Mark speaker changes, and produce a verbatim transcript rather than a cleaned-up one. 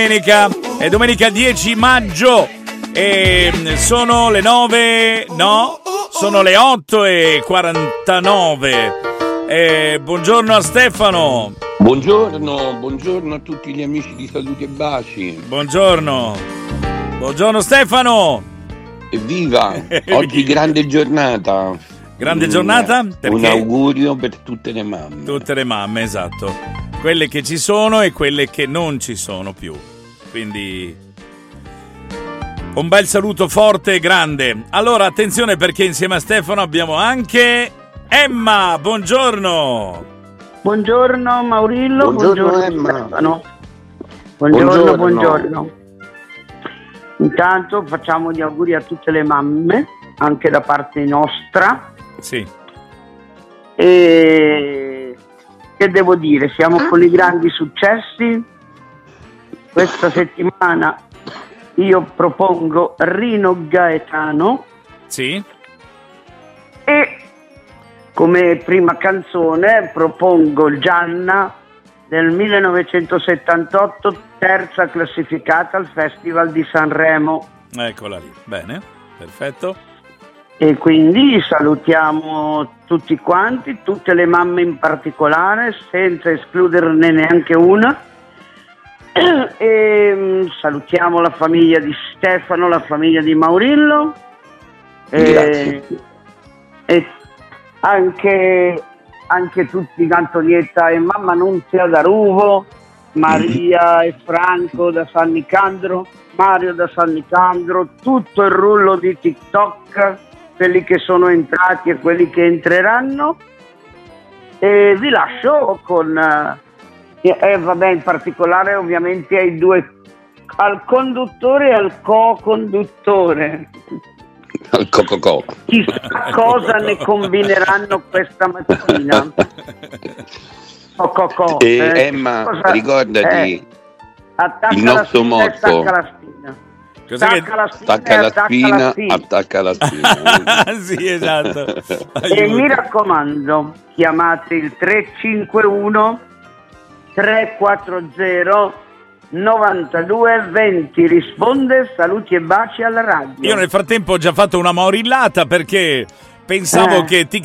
Speaker 1: Domenica, è domenica dieci maggio e sono le nove, no, sono le otto e quarantanove. E buongiorno a Stefano.
Speaker 2: Buongiorno, buongiorno a tutti gli amici di Salute e Baci.
Speaker 1: Buongiorno. Buongiorno Stefano.
Speaker 2: Evviva! Oggi grande giornata.
Speaker 1: Grande giornata?
Speaker 2: Un,
Speaker 1: perché
Speaker 2: un augurio per tutte le mamme.
Speaker 1: Tutte le mamme, esatto. Quelle che ci sono e quelle che non ci sono più. Quindi un bel saluto forte e grande. Allora, attenzione perché insieme a Stefano abbiamo anche Emma. Buongiorno.
Speaker 3: Buongiorno Maurillo.
Speaker 2: Buongiorno,
Speaker 3: buongiorno
Speaker 2: Emma.
Speaker 3: Stefano. Buongiorno,
Speaker 2: Buongiorno.
Speaker 3: buongiorno. Intanto facciamo gli auguri a tutte le mamme, anche da parte nostra.
Speaker 1: Sì.
Speaker 3: E che devo dire? Siamo con i grandi successi. Questa settimana io propongo Rino Gaetano.
Speaker 1: Sì.
Speaker 3: E come prima canzone propongo Gianna del millenovecentosettantotto, terza classificata al Festival di Sanremo.
Speaker 1: Eccola lì. Bene, perfetto.
Speaker 3: E quindi salutiamo tutti quanti, tutte le mamme in particolare, senza escluderne neanche una. E salutiamo la famiglia di Stefano, la famiglia di Maurillo.
Speaker 2: Grazie.
Speaker 3: E, e anche, anche tutti Antonietta e mamma Nunzia da Ruvo, Maria e Franco da San Nicandro, Mario da San Nicandro, tutto il rullo di TikTok, quelli che sono entrati e quelli che entreranno. E vi lascio con eh, eh, vabbè, in particolare ovviamente ai due, al conduttore e al co-conduttore.
Speaker 2: Al co-co-co.
Speaker 3: Chissà cosa ne combineranno questa mattina. Co-co-co.
Speaker 2: E
Speaker 3: Eh,
Speaker 2: Emma,
Speaker 3: cosa-
Speaker 2: ricordati
Speaker 3: eh, attacca
Speaker 2: il
Speaker 3: la
Speaker 2: nostro
Speaker 3: spina e
Speaker 2: motto.
Speaker 3: stacca la spina.
Speaker 1: Cos'è che-
Speaker 3: Stacca la spina
Speaker 2: Stacca
Speaker 3: e
Speaker 2: la
Speaker 3: attacca
Speaker 2: spina,
Speaker 3: la spina.
Speaker 2: attacca la spina.
Speaker 1: Sì, esatto.
Speaker 3: E
Speaker 1: Aiuto.
Speaker 3: mi raccomando, chiamate il tre cinque uno tre quattro zero novantadue venti, risponde Saluti e Baci alla radio.
Speaker 1: Io nel frattempo ho già fatto una maurillata perché pensavo
Speaker 3: Eh.
Speaker 1: che